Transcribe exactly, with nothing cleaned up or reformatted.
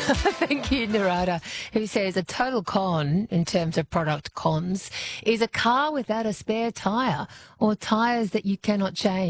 Thank you, Narada, who says a total con, in terms of product cons, is a car without a spare tyre or tyres that you cannot change.